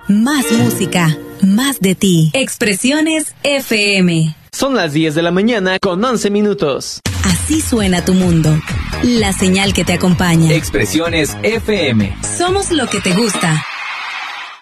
Más música, más de ti. Expresiones FM. Son las 10 de la mañana con 11 minutos. Así suena tu mundo. La señal que te acompaña. Expresiones FM. Somos lo que te gusta.